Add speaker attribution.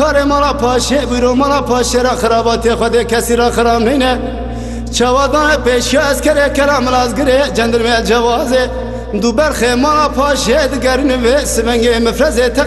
Speaker 1: kare mala paşe buyro mala paşe ra xerabatê xwedê kesî ra xeram neyne çawadan pêşiya eskerê kelam lazgirê cendirmê cewazê du berxê mala paşê digerîne vê sibengê mifrezê